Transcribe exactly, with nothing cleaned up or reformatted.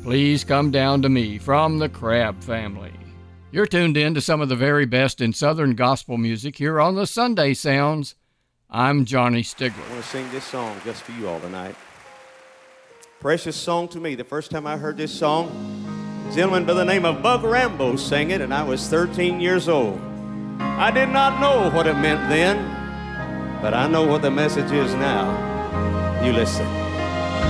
Please Come Down to Me from the Crabb Family. You're tuned in to some of the very best in Southern gospel music here on the Sunday Sounds. I'm Johnny Stigler. I want to sing this song just for you all tonight. Precious song to me. The first time I heard this song, a gentleman by the name of Buck Rambo sang it, and I was thirteen years old. I did not know what it meant then, but I know what the message is now. You listen.